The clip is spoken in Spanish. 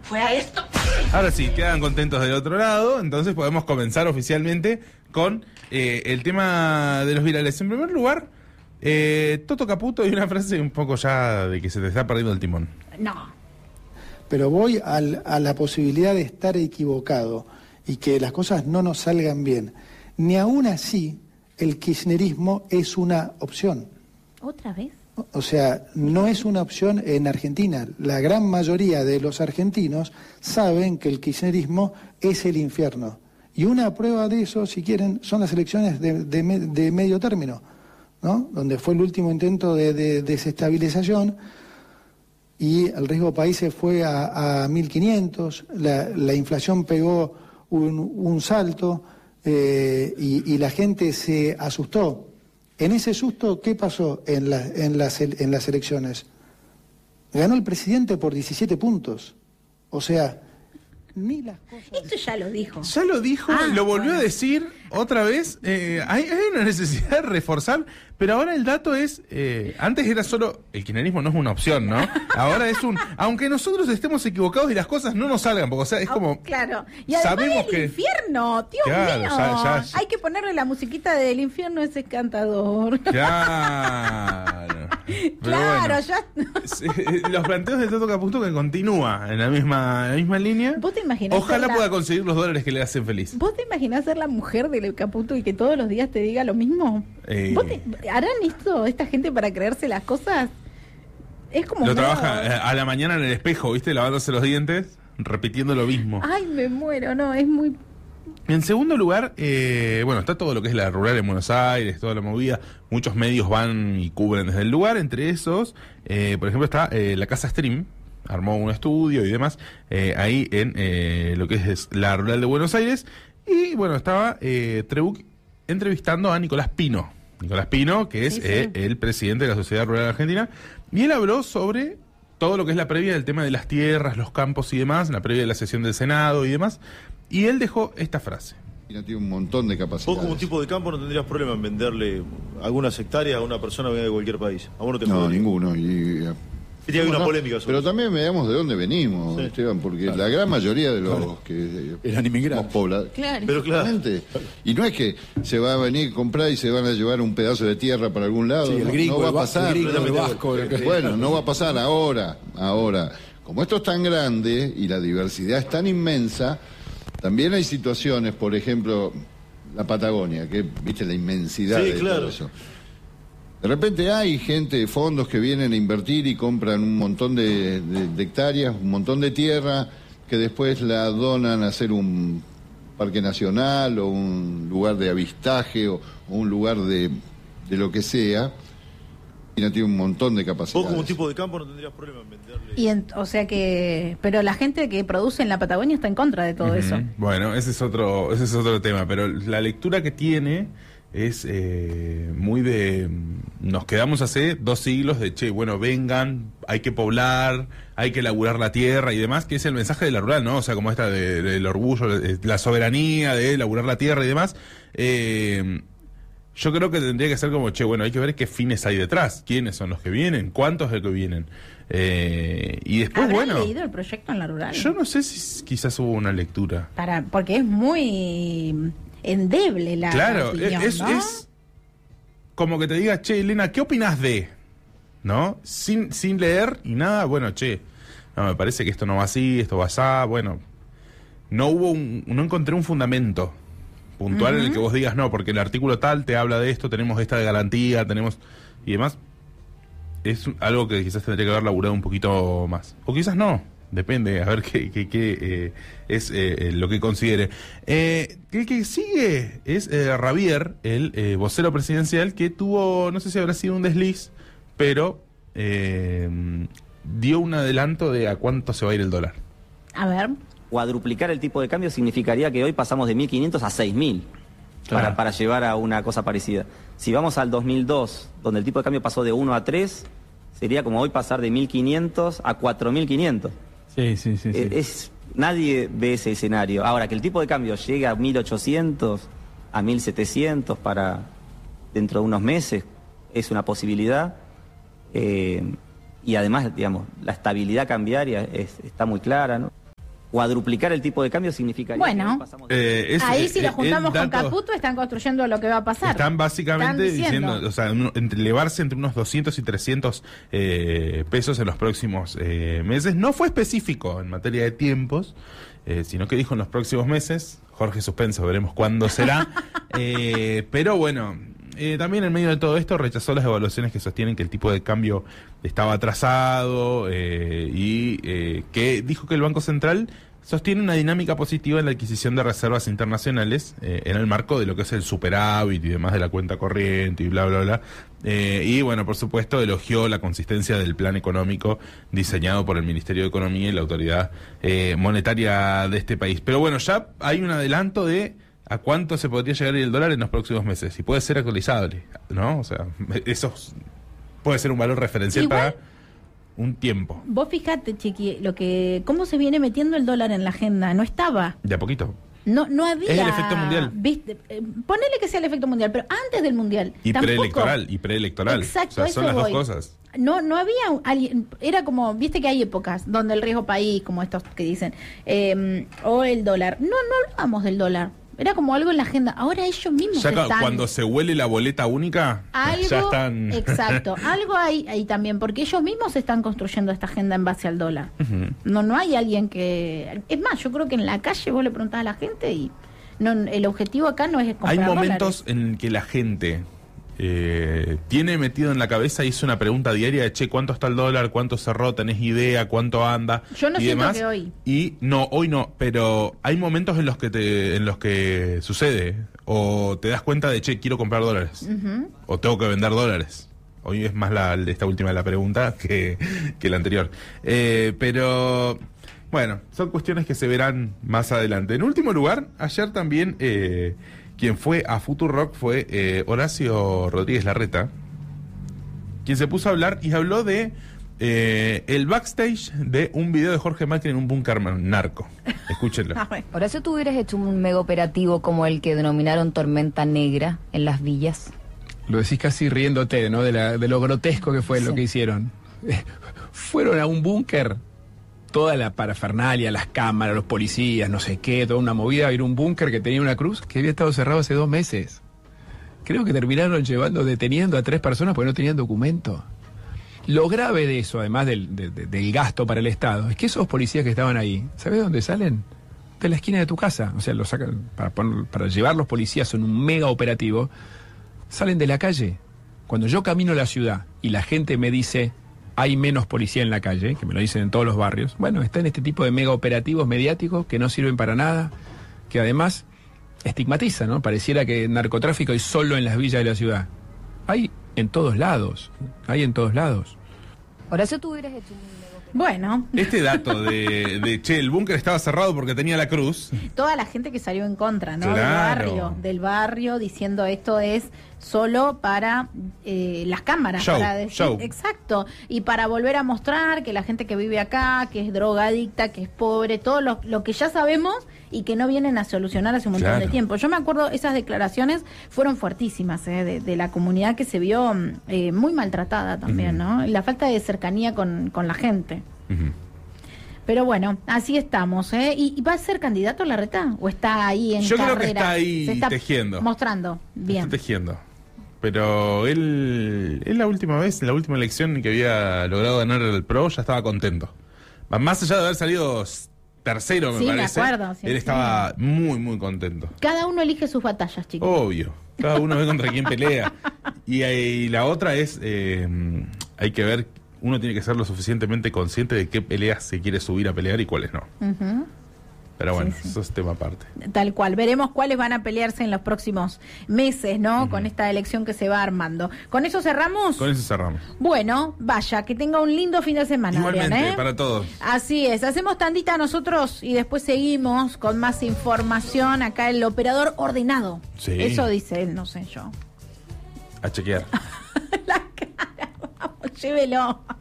fue a esto. Ahora sí, quedan contentos del otro lado, entonces podemos comenzar oficialmente con el tema de los virales. En primer lugar, Toto Caputo y una frase un poco ya de que se te está perdiendo el timón. No. Pero voy a la posibilidad de estar equivocado y que las cosas no nos salgan bien. Ni aún así, el kirchnerismo es una opción. ¿Otra vez? O sea, no es una opción en Argentina. La gran mayoría de los argentinos saben que el kirchnerismo es el infierno. Y una prueba de eso, si quieren, son las elecciones de medio término, ¿no? Donde fue el último intento de desestabilización y el riesgo país se fue a 1.500, la inflación pegó un salto y la gente se asustó. En ese susto, ¿qué pasó en las elecciones? Ganó el presidente por 17 puntos. O sea, ni las cosas... Esto ya lo dijo. Ya lo dijo, lo volvió a decir otra vez. Hay una necesidad de reforzar, pero ahora el dato es... antes era solo... El kirchnerismo no es una opción, ¿no? Ahora es un... Aunque nosotros estemos equivocados y las cosas no nos salgan, porque o sea, es como... Claro. Y además sabemos el infierno, Dios claro, mío. ya. Hay que ponerle la musiquita del infierno, ese cantador. Claro. Claro, bueno, los planteos de Toto Caputo que continúa en la misma línea. ¿Vos te imaginás? Ojalá pueda conseguir los dólares que le hacen feliz. ¿Vos te imaginás ser la mujer del Caputo y que todos los días te diga lo mismo? ¿Harán esto esta gente para creerse las cosas? Es como... Lo trabaja a la mañana en el espejo, ¿viste? Lavándose los dientes, repitiendo lo mismo. Ay, me muero, no, es muy... En segundo lugar, bueno, está todo lo que es la rural en Buenos Aires, toda la movida. Muchos medios van y cubren desde el lugar. Entre esos, por ejemplo, está la Casa Stream. Armó un estudio y demás ahí en lo que es la rural de Buenos Aires. Y bueno, estaba Trebuch entrevistando a Nicolás Pino. Nicolás Pino, que es el presidente de la Sociedad Rural Argentina. Y él habló sobre todo lo que es la previa del tema de las tierras, los campos y demás, la previa de la sesión del Senado y demás. Y él dejó esta frase. Tiene un montón de capacidades. Vos como un tipo de campo no tendrías problema en venderle algunas hectáreas a una persona que viene de cualquier país. ¿A vos no te No, jodería? ninguno. Y tiene una polémica sobre pero eso. también veamos de dónde venimos, Sí. Esteban, porque la gran mayoría de los que eran inmigrantes. poblados. Claro. Pero claro. Y no es que se va a venir a comprar y se van a llevar un pedazo de tierra para algún lado. Sí, el No, gringo, no va el a pasar. gringo, el vasco. Bueno, no va a pasar ahora. Como esto es tan grande y la diversidad es tan inmensa, también hay situaciones, por ejemplo, la Patagonia, que viste la inmensidad Sí, de claro. todo eso. De repente hay gente, fondos que vienen a invertir y compran un montón de hectáreas, un montón de tierra, que después la donan a hacer un parque nacional o un lugar de avistaje o un lugar de lo que sea. Y no tiene un montón de capacidades. Vos como un tipo de campo no tendrías problema en venderle. O sea que... Pero la gente que produce en la Patagonia está en contra de todo eso. Bueno, ese es otro tema, pero la lectura que tiene es muy de... Nos quedamos hace 2 siglos de, bueno, vengan, hay que poblar, hay que laburar la tierra y demás, que es el mensaje de la rural, ¿no? O sea, como esta del orgullo, de la soberanía, de laburar la tierra y demás. Yo creo que tendría que ser como, bueno, hay que ver qué fines hay detrás, quiénes son los que vienen, cuántos de los que vienen. Y después, ¿Habrán bueno... leído el proyecto en la rural? Yo no sé si quizás hubo una lectura. Porque es muy endeble la opinión, ¿no? Es como que te diga, Elena, ¿qué opinás de? ¿No? Sin leer y nada, bueno, no, me parece que esto no va así, esto va así, bueno. No encontré un fundamento puntual en el que vos digas, no, porque el artículo tal te habla de esto, tenemos esta de garantía, tenemos... y demás. Es algo que quizás tendría que haber laburado un poquito más. O quizás no, depende, a ver qué es lo que considere. El que sigue es Javier, el vocero presidencial, que tuvo, no sé si habrá sido un desliz, pero dio un adelanto de a cuánto se va a ir el dólar. A ver... Cuadruplicar el tipo de cambio significaría que hoy pasamos de 1.500 a 6.000 Claro. para llevar a una cosa parecida. Si vamos al 2002, donde el tipo de cambio pasó de 1 a 3, sería como hoy pasar de 1.500 a 4.500. Sí. Nadie ve ese escenario. Ahora, que el tipo de cambio llegue a 1.800, a 1.700 para dentro de unos meses, es una posibilidad. Y además, digamos, la estabilidad cambiaria está muy clara, ¿no? cuadruplicar el tipo de cambio significaría bueno, que pasamos ahí si lo juntamos con Caputo están construyendo lo que va a pasar. Están básicamente diciendo, o sea, elevarse entre unos 200 y 300 pesos en los próximos meses. No fue específico en materia de tiempos, sino que dijo en los próximos meses. Jorge suspenso, veremos cuándo será. Pero bueno, también en medio de todo esto rechazó las evaluaciones que sostienen que el tipo de cambio estaba atrasado y que dijo que el Banco Central sostiene una dinámica positiva en la adquisición de reservas internacionales en el marco de lo que es el superávit y demás de la cuenta corriente y bla, bla, bla. Y bueno, por supuesto, elogió la consistencia del plan económico diseñado por el Ministerio de Economía y la autoridad monetaria de este país. Pero bueno, ya hay un adelanto de a cuánto se podría llegar el dólar en los próximos meses y puede ser actualizable, ¿no? O sea, eso puede ser un valor referencial igual para un tiempo. Vos fijate, Chiqui, cómo se viene metiendo el dólar en la agenda. No estaba. De a poquito. No había. Es el efecto mundial. ¿Viste? Ponele que sea el efecto mundial, pero antes del mundial. Y tampoco. preelectoral. Exacto, o sea, son las dos cosas. No había alguien, era como, viste que hay épocas donde el riesgo país, como estos que dicen, o el dólar. No hablábamos del dólar. Era como algo en la agenda. Ahora ellos mismos ya están... Cuando se huele la boleta única, ya están... Exacto. Algo hay ahí también, porque ellos mismos están construyendo esta agenda en base al dólar. Uh-huh. No hay alguien que... Es más, yo creo que en la calle vos le preguntás a la gente y el objetivo acá no es comprar Hay momentos dólares. en que la gente tiene metido en la cabeza, hizo una pregunta diaria de, che, ¿cuánto está el dólar? ¿Cuánto cerró? ¿Tenés idea? ¿Cuánto anda? Yo no y siento demás. que hoy. Y no, hoy no, pero hay momentos en los que sucede, o te das cuenta de, che, quiero comprar dólares, uh-huh, o tengo que vender dólares. Hoy es más esta última la pregunta que la anterior. Pero bueno, son cuestiones que se verán más adelante. En último lugar, ayer también quien fue a Futurock fue Horacio Rodríguez Larreta, quien se puso a hablar y habló de el backstage de un video de Jorge Macri en un búnker narco. Escúchenlo. Horacio, ¿tú hubieras hecho un mega operativo como el que denominaron Tormenta Negra en Las Villas? Lo decís casi riéndote, ¿no? De lo grotesco que fue, sí, lo que hicieron. Fueron a un búnker, toda la parafernalia, las cámaras, los policías, no sé qué, toda una movida, ir a un búnker que tenía una cruz que había estado cerrado hace 2 meses. Creo que terminaron deteniendo a 3 personas porque no tenían documento. Lo grave de eso, además del gasto para el Estado, es que esos policías que estaban ahí, ¿sabes dónde salen? De la esquina de tu casa. O sea, los sacan para llevar los policías en un mega operativo, salen de la calle. Cuando yo camino a la ciudad y la gente me dice, hay menos policía en la calle, que me lo dicen en todos los barrios, bueno, está en este tipo de mega operativos mediáticos que no sirven para nada, que además estigmatiza, ¿no? Pareciera que el narcotráfico es solo en las villas de la ciudad. Hay en todos lados. Horacio, tú hubieras hecho un... Bueno. Este dato de che, el búnker estaba cerrado porque tenía la cruz. Toda la gente que salió en contra, ¿no? Claro. Del barrio, diciendo esto es solo para las cámaras. Show, para decir, show. Exacto. Y para volver a mostrar que la gente que vive acá, que es drogadicta, que es pobre, todo lo que ya sabemos y que no vienen a solucionar hace un montón de tiempo. Yo me acuerdo, esas declaraciones fueron fuertísimas, de la comunidad que se vio muy maltratada también, uh-huh, ¿no? La falta de cercanía con la gente. Uh-huh. Pero bueno, así estamos, ¿Y va a ser candidato a Larreta? ¿O está ahí en Yo carrera? creo que está ahí tejiendo. Mostrando, bien. Está tejiendo. Pero él la última elección que había logrado ganar el PRO, ya estaba contento. Más allá de haber salido tercero, me parece. Me acuerdo, sí, él estaba muy, muy contento. Cada uno elige sus batallas, chicos. Obvio. Cada uno ve contra quién pelea. Y la otra es, hay que ver, uno tiene que ser lo suficientemente consciente de qué peleas se quiere subir a pelear y cuáles no. Uh-huh. Pero bueno, sí. Eso es tema aparte. Tal cual. Veremos cuáles van a pelearse en los próximos meses, ¿no? Uh-huh. Con esta elección que se va armando. ¿Con eso cerramos? Con eso cerramos. Bueno, vaya, que tenga un lindo fin de semana. Igualmente, Adrián, para todos. Así es. Hacemos tandita nosotros y después seguimos con más información. Acá el operador ordenado. Sí. Eso dice él, no sé yo. A chequear. La cara. Vamos, llévelo.